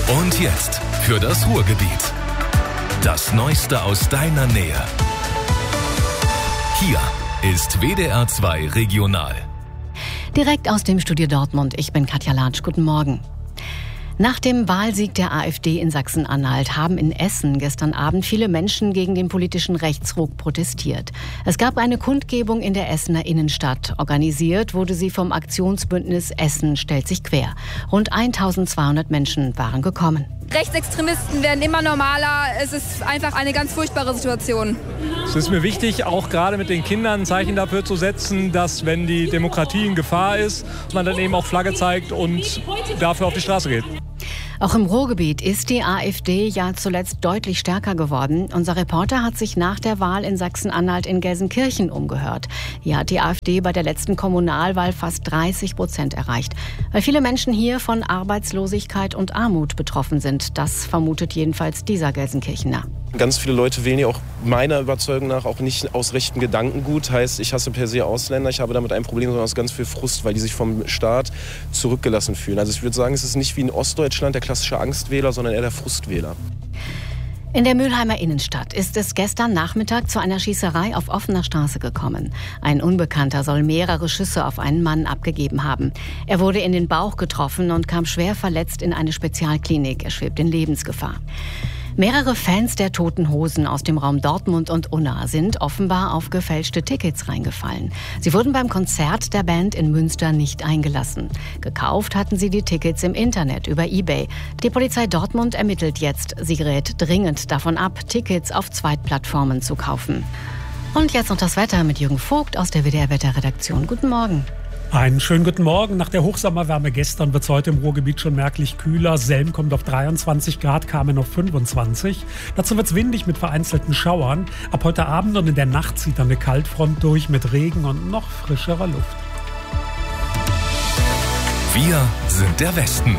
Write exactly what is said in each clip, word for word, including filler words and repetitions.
Und jetzt für das Ruhrgebiet. Das Neueste aus deiner Nähe. Hier ist W D R zwei Regional. Direkt aus dem Studio Dortmund. Ich bin Katja Latsch. Guten Morgen. Nach dem Wahlsieg der AfD in Sachsen-Anhalt haben in Essen gestern Abend viele Menschen gegen den politischen Rechtsruck protestiert. Es gab eine Kundgebung in der Essener Innenstadt. Organisiert wurde sie vom Aktionsbündnis Essen stellt sich quer. Rund eintausendzweihundert Menschen waren gekommen. Rechtsextremisten werden immer normaler. Es ist einfach eine ganz furchtbare Situation. Es ist mir wichtig, auch gerade mit den Kindern ein Zeichen dafür zu setzen, dass, wenn die Demokratie in Gefahr ist, man dann eben auch Flagge zeigt und dafür auf die Straße geht. Auch im Ruhrgebiet ist die AfD ja zuletzt deutlich stärker geworden. Unser Reporter hat sich nach der Wahl in Sachsen-Anhalt in Gelsenkirchen umgehört. Hier hat die AfD bei der letzten Kommunalwahl fast dreißig Prozent erreicht. Weil viele Menschen hier von Arbeitslosigkeit und Armut betroffen sind. Das vermutet jedenfalls dieser Gelsenkirchener. Ganz viele Leute wählen ja auch meiner Überzeugung nach auch nicht aus rechtem Gedankengut. Heißt, ich hasse per se Ausländer, ich habe damit ein Problem, sondern aus ganz viel Frust, weil die sich vom Staat zurückgelassen fühlen. Also ich würde sagen, es ist nicht wie in Ostdeutschland der klassische Angstwähler, sondern eher der Frustwähler. In der Mülheimer Innenstadt ist es gestern Nachmittag zu einer Schießerei auf offener Straße gekommen. Ein Unbekannter soll mehrere Schüsse auf einen Mann abgegeben haben. Er wurde in den Bauch getroffen und kam schwer verletzt in eine Spezialklinik. Er schwebt in Lebensgefahr. Mehrere Fans der Toten Hosen aus dem Raum Dortmund und Unna sind offenbar auf gefälschte Tickets reingefallen. Sie wurden beim Konzert der Band in Münster nicht eingelassen. Gekauft hatten sie die Tickets im Internet über eBay. Die Polizei Dortmund ermittelt jetzt. Sie rät dringend davon ab, Tickets auf Zweitplattformen zu kaufen. Und jetzt noch das Wetter mit Jürgen Vogt aus der W D R-Wetterredaktion. Guten Morgen. Einen schönen guten Morgen. Nach der Hochsommerwärme gestern wird es heute im Ruhrgebiet schon merklich kühler. Selm kommt auf dreiundzwanzig Grad, Kamen auf fünfundzwanzig. Dazu wird es windig mit vereinzelten Schauern. Ab heute Abend und in der Nacht zieht dann eine Kaltfront durch mit Regen und noch frischerer Luft. Wir sind der Westen.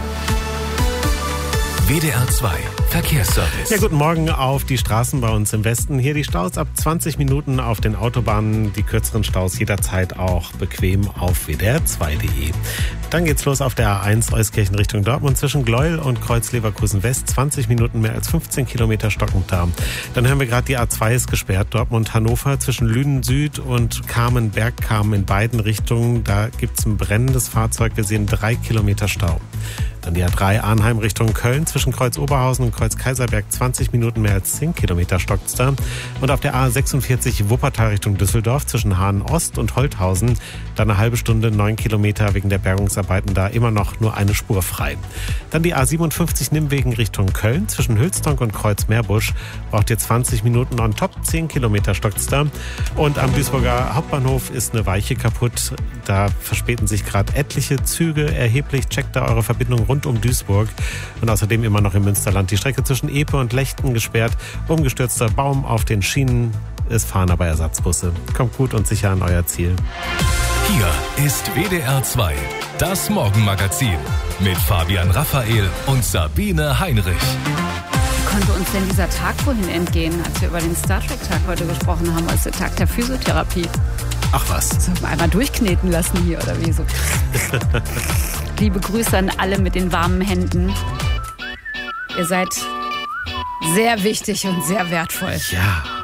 W D R zwei Verkehrsservice. Ja, guten Morgen auf die Straßen bei uns im Westen. Hier die Staus ab zwanzig Minuten auf den Autobahnen. Die kürzeren Staus jederzeit auch bequem auf w d r zwei punkt d e. Dann geht's los auf der A eins Euskirchen Richtung Dortmund zwischen Gleuel und Kreuz Leverkusen West. zwanzig Minuten, mehr als fünfzehn Kilometer stockend da. Dann hören wir gerade, die A zwei ist gesperrt. Dortmund-Hannover zwischen Lünen Süd und Kamen-Bergkamen in beiden Richtungen. Da gibt's ein brennendes Fahrzeug. Wir sehen drei Kilometer Stau. Dann die A drei Arnheim Richtung Köln zwischen Kreuz Oberhausen und Kreuz Kaiserberg. zwanzig Minuten, mehr als zehn Kilometer stockt's da. Und auf der A sechsundvierzig Wuppertal Richtung Düsseldorf zwischen Hahn Ost und Holthausen. Dann eine halbe Stunde, neun Kilometer wegen der Bergungsarbeiten, da immer noch nur eine Spur frei. Dann die A siebenundfünfzig Nimwegen Richtung Köln zwischen Hülstonk und Kreuz Meerbusch. Braucht ihr zwanzig Minuten on top, zehn Kilometer stockt's da. Und am Duisburger Hauptbahnhof ist eine Weiche kaputt. Da verspäten sich gerade etliche Züge erheblich. Checkt da eure Verbindung rund um Duisburg. Und außerdem immer noch im Münsterland die Strecke zwischen Epe und Lechten gesperrt. Umgestürzter Baum auf den Schienen. Es fahren aber Ersatzbusse. Kommt gut und sicher an euer Ziel. Hier ist W D R zwei, das Morgenmagazin mit Fabian Raphael und Sabine Heinrich. Wie konnte uns denn dieser Tag vorhin entgehen, als wir über den Star Trek-Tag heute gesprochen haben, als der Tag der Physiotherapie? Ach was. Sollen wir einmal durchkneten lassen hier, oder wie so? Liebe Grüße an alle mit den warmen Händen. Ihr seid sehr wichtig und sehr wertvoll. Ja.